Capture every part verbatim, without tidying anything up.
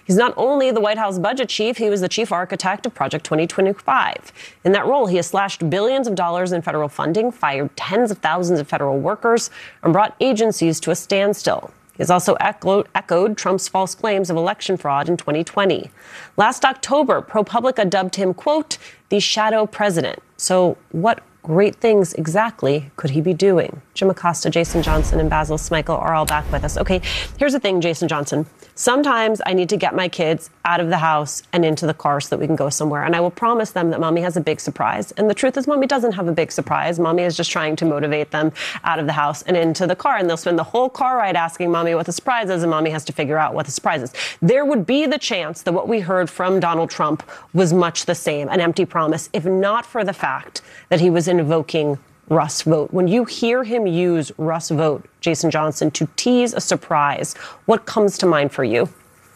He's not only the White House budget chief, he was the chief architect of Project twenty twenty-five. In that role, he has slashed billions of dollars in federal funding, fired tens of thousands of federal workers, and brought agencies to a standstill. He has also echoed, echoed Trump's false claims of election fraud in twenty twenty. Last October, ProPublica dubbed him, quote, the shadow president. So what great things exactly could he be doing? Jim Acosta, Jason Johnson, and Basil Smykel are all back with us. Okay, here's the thing, Jason Johnson. Sometimes I need to get my kids out of the house and into the car so that we can go somewhere. And I will promise them that mommy has a big surprise. And the truth is, mommy doesn't have a big surprise. Mommy is just trying to motivate them out of the house and into the car. And they'll spend the whole car ride asking mommy what the surprise is, and mommy has to figure out what the surprise is. There would be the chance that what we heard from Donald Trump was much the same, an empty promise, if not for the fact that he was invoking Russ vote. When you hear him use Russ vote, Jason Johnson, to tease a surprise, what comes to mind for you?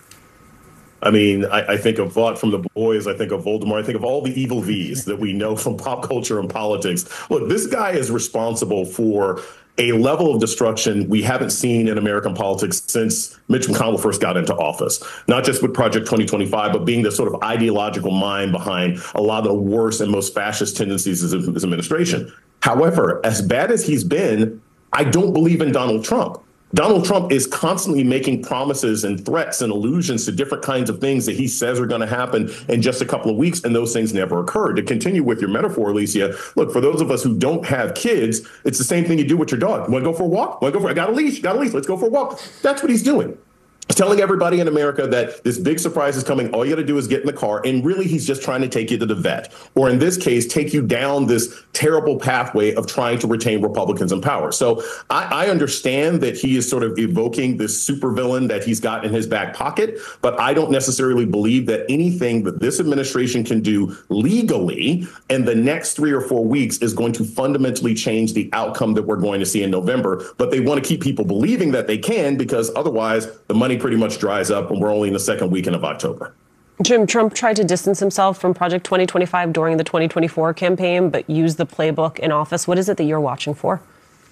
I mean, I, I think of Vought from the Boys. I think of Voldemort. I think of all the evil V's that we know from pop culture and politics. Look, this guy is responsible for a level of destruction we haven't seen in American politics since Mitch McConnell first got into office, not just with Project twenty twenty-five, but being the sort of ideological mind behind a lot of the worst and most fascist tendencies of his administration. However, as bad as he's been, I don't believe in Donald Trump. Donald Trump is constantly making promises and threats and allusions to different kinds of things that he says are going to happen in just a couple of weeks, and those things never occur. To continue with your metaphor, Alicia, look, for those of us who don't have kids, it's the same thing you do with your dog. Want to go for a walk? Want to go for? I got a leash. Got a leash. Let's go for a walk. That's what he's doing. He's telling everybody in America that this big surprise is coming. All you got to do is get in the car. And really, he's just trying to take you to the vet, or in this case, take you down this terrible pathway of trying to retain Republicans in power. So I, I understand that he is sort of evoking this supervillain that he's got in his back pocket, but I don't necessarily believe that anything that this administration can do legally in the next three or four weeks is going to fundamentally change the outcome that we're going to see in November. But they want to keep people believing that they can, because otherwise the money pretty much dries up, and we're only in the second weekend of October. Jim, Trump tried to distance himself from Project twenty twenty-five during the twenty twenty-four campaign, but used the playbook in office. What is it that you're watching for?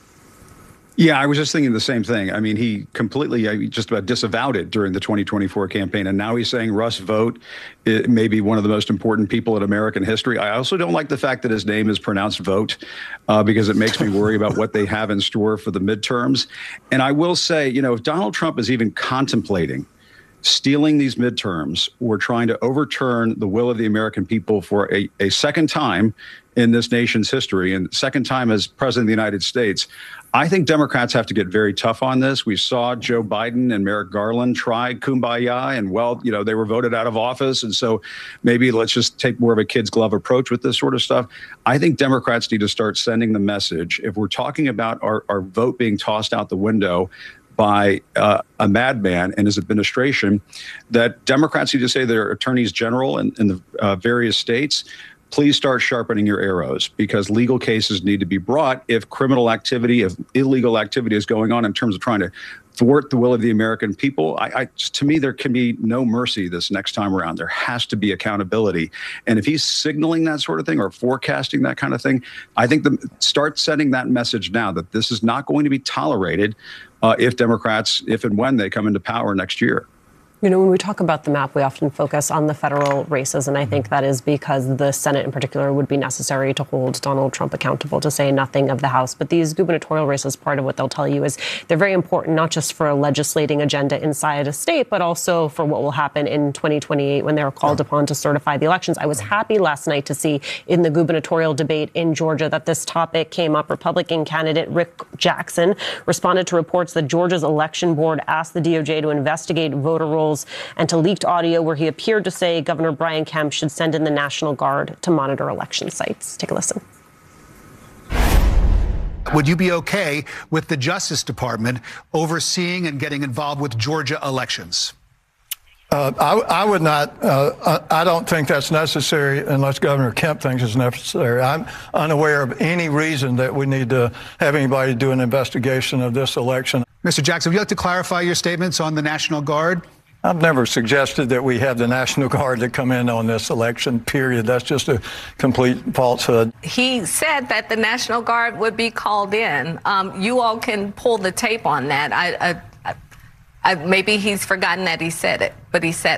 Yeah, I was just thinking the same thing. I mean, he completely uh, just about disavowed it during the twenty twenty-four campaign. And now he's saying Russ Vote may be one of the most important people in American history. I also don't like the fact that his name is pronounced Vote, uh, because it makes me worry about what they have in store for the midterms. And I will say, you know, if Donald Trump is even contemplating stealing these midterms or trying to overturn the will of the American people for a, a second time in this nation's history, and second time as president of the United States, I think Democrats have to get very tough on this. We saw Joe Biden and Merrick Garland try kumbaya, and, well, you know, they were voted out of office. And so maybe let's just take more of a kid's glove approach with this sort of stuff. I think Democrats need to start sending the message. If we're talking about our, our vote being tossed out the window by uh, a madman and his administration, that Democrats need to say to their attorneys general in, in the uh, various states, please start sharpening your arrows, because legal cases need to be brought if criminal activity, if illegal activity is going on in terms of trying to thwart the will of the American people. I, I to me, there can be no mercy this next time around. There has to be accountability. And if he's signaling that sort of thing or forecasting that kind of thing, I think the, start sending that message now that this is not going to be tolerated uh, if Democrats, if and when they come into power next year. You know, when we talk about the map, we often focus on the federal races, and I think that is because the Senate in particular would be necessary to hold Donald Trump accountable, to say nothing of the House. But these gubernatorial races, part of what they'll tell you is they're very important, not just for a legislating agenda inside a state, but also for what will happen in twenty twenty-eight when they're called upon to certify the elections. I was happy last night to see in the gubernatorial debate in Georgia that this topic came up. Republican candidate Rick Jackson responded to reports that Georgia's election board asked the D O J to investigate voter rolls and to leaked audio where he appeared to say Governor Brian Kemp should send in the National Guard to monitor election sites. Take a listen. Would you be okay with the Justice Department overseeing and getting involved with Georgia elections? Uh, I, I would not. Uh, I don't think that's necessary unless Governor Kemp thinks it's necessary. I'm unaware of any reason that we need to have anybody do an investigation of this election. Mister Jackson, would you like to clarify your statements on the National Guard? I've never suggested that we have the National Guard to come in on this election, period. That's just a complete falsehood. He said that the National Guard would be called in. Um, you all can pull the tape on that. I, I, I, maybe he's forgotten that he said it, but he said